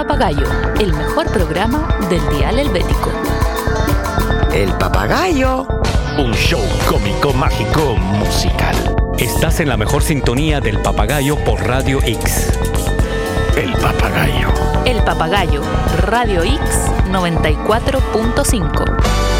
Papagayo, el mejor programa del dial helvético. El Papagayo. Un show cómico, mágico, musical. Estás en la mejor sintonía del Papagayo por Radio X. El Papagayo. El Papagayo, Radio X 94.5.